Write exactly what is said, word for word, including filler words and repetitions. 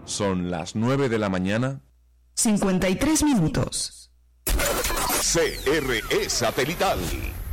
Son las nueve de la mañana. cincuenta y tres minutos. C R E Satelital